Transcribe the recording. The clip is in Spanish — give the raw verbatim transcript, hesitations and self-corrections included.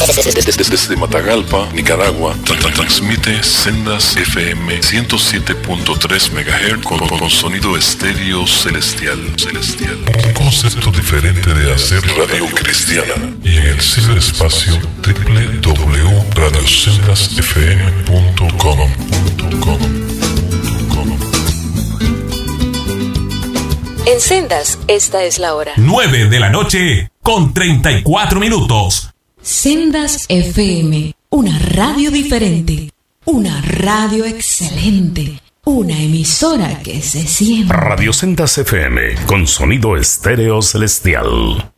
Desde Matagalpa, Nicaragua, transmite Sendas F M ciento siete punto tres megahertz con, con sonido estéreo celestial. celestial. Un concepto diferente de hacer radio cristiana. Y en el ciberespacio doble u doble u doble u punto radio sendas f m punto com. En Sendas, esta es la hora. nueve de la noche con treinta y cuatro minutos. Sendas F M, una radio diferente, una radio excelente, una emisora que se siente. Radio Sendas F M, con sonido estéreo celestial.